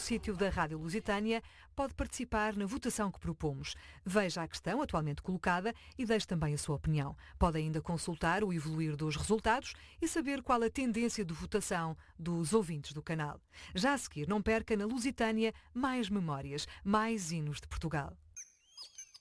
sítio da Rádio Lusitânia, pode participar na votação que propomos. Veja a questão atualmente colocada e deixe também a sua opinião. Pode ainda consultar o evoluir dos resultados e saber qual a tendência de votação dos ouvintes do canal. Já a seguir, não perca na Lusitânia mais memórias, mais hinos de Portugal.